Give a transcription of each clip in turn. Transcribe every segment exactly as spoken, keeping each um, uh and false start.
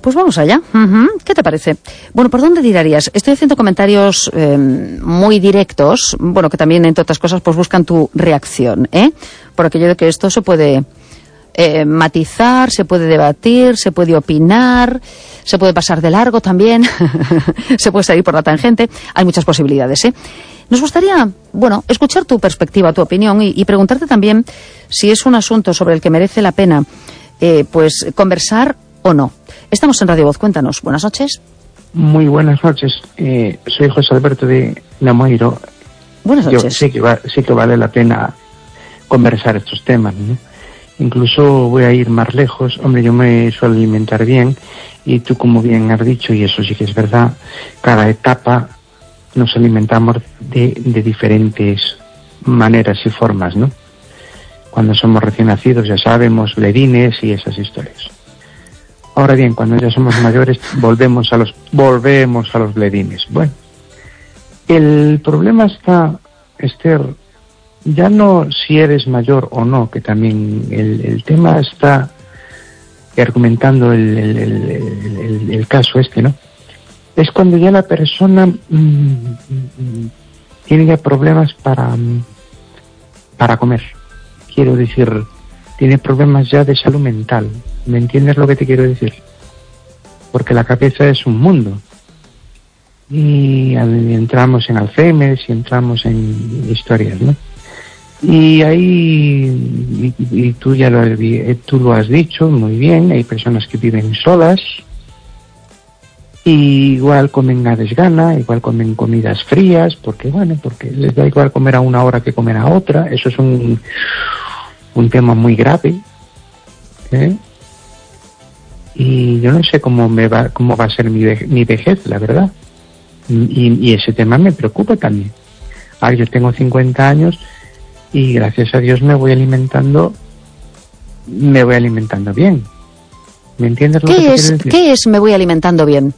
Pues vamos allá. Uh-huh. ¿Qué te parece? Bueno, ¿por dónde tirarías? Estoy haciendo comentarios eh, muy directos, bueno, que también, entre otras cosas, pues buscan tu reacción, ¿eh? Por aquello de que esto se puede eh, matizar, se puede debatir, se puede opinar, se puede pasar de largo también, se puede salir por la tangente. Hay muchas posibilidades, ¿eh? Nos gustaría, bueno, escuchar tu perspectiva, tu opinión y, y preguntarte también si es un asunto sobre el que merece la pena, eh, pues, conversar o no. Estamos en Radio Voz, cuéntanos. Buenas noches. Muy buenas noches. Eh, soy José Alberto de Lamoiro. Buenas noches. Yo sé que, va, sé que vale la pena conversar estos temas, ¿no? Incluso voy a ir más lejos. Hombre, yo me suelo alimentar bien y tú, como bien has dicho, y eso sí que es verdad, cada etapa nos alimentamos de, de diferentes maneras y formas, ¿no? Cuando somos recién nacidos, ya sabemos, bledines y esas historias. Ahora bien, cuando ya somos mayores, volvemos a los volvemos a los bledines. Bueno, el problema está, Esther, ya no si eres mayor o no, que también el, el tema está argumentando el, el, el, el, el caso este, ¿no? Es cuando ya la persona mmm, tiene ya problemas para, para comer. Quiero decir, tiene problemas ya de salud mental. ¿Me entiendes lo que te quiero decir? Porque la cabeza es un mundo. Y entramos en Alzheimer y entramos en historias, ¿no? Y ahí, y, y tú ya lo, tú lo has dicho muy bien, hay personas que viven solas, y igual comen a desgana, igual comen comidas frías, porque bueno, porque les da igual comer a una hora que comer a otra. Eso es un, un tema muy grave, ¿eh? Y yo no sé cómo me va, cómo va a ser mi, ve, mi vejez, la verdad. Y, y ese tema me preocupa también. Ahora yo tengo cincuenta años y gracias a Dios me voy alimentando, me voy alimentando bien. ¿Me entiendes lo que te quiero decir? ¿Qué es me voy alimentando bien?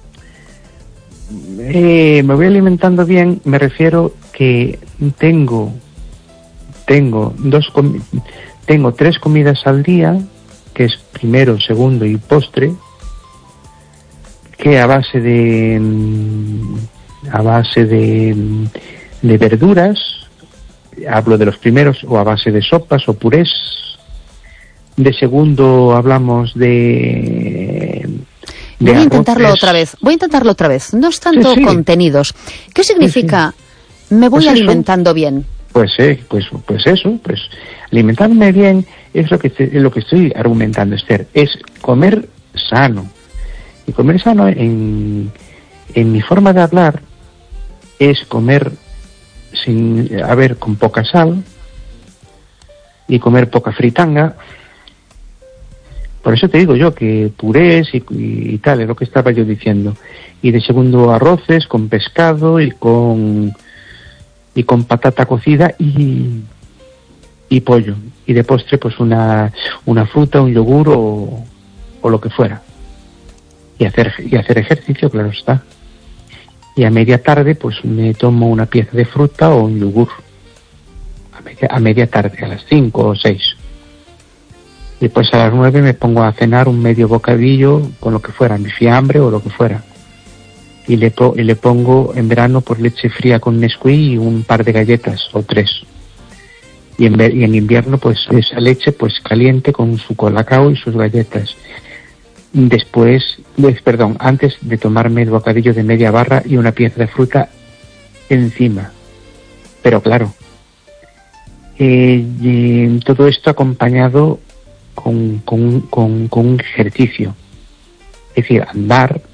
Eh, me voy alimentando bien, me refiero que tengo, tengo dos, com- tengo tres comidas al día, que es primero, segundo y postre, que a base de a base de, de verduras, hablo de los primeros, o a base de sopas o purés. De segundo hablamos de, de Voy a intentarlo arroces. otra vez, voy a intentarlo otra vez. No es tanto sí, sí. contenidos. ¿Qué significa sí, sí. me voy pues alimentando eso. bien? Pues eh, pues pues eso, pues alimentarme bien es lo que te, lo que estoy argumentando, Esther, es comer sano. Y comer sano en en mi forma de hablar es comer sin, a ver, con poca sal y comer poca fritanga. Por eso te digo yo que purés y, y, y tal, es lo que estaba yo diciendo. Y de segundo, arroces con pescado y con y con patata cocida y y pollo. Y de postre, pues una una fruta, un yogur o, o lo que fuera. Y hacer y hacer ejercicio, claro está. Y a media tarde, pues me tomo una pieza de fruta o un yogur. A media, a media tarde, a las cinco o seis. Y pues a las nueve me pongo a cenar un medio bocadillo con lo que fuera, mi fiambre o lo que fuera. Y le, po- y le pongo en verano por leche fría con Nesquik y un par de galletas o tres. Y en, ver- y en invierno pues esa leche pues caliente con su colacao y sus galletas. Después, pues, perdón, antes de tomarme el bocadillo de media barra y una pieza de fruta encima. Pero claro, eh, eh, todo esto acompañado Con, con, con, con un ejercicio, es decir, andar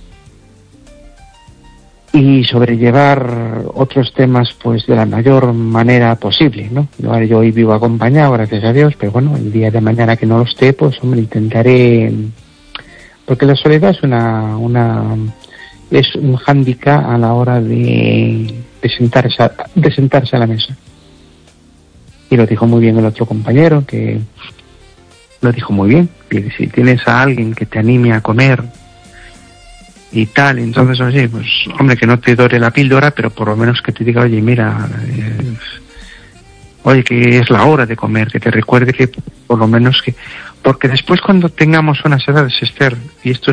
y sobrellevar otros temas pues de la mayor manera posible, ¿no? Yo, yo hoy vivo acompañado, gracias a Dios, pero bueno, el día de mañana que no lo esté, pues hombre, intentaré, porque la soledad es una, una es un hándicap a la hora de, de sentarse a, de sentarse a la mesa. Y lo dijo muy bien el otro compañero, que lo dijo muy bien, que si tienes a alguien que te anime a comer y tal, entonces oye, pues hombre, que no te dore la píldora, pero por lo menos que te diga, oye, mira, eh, oye, que es la hora de comer, que te recuerde que por lo menos que, porque después cuando tengamos unas edades, Esther, y esto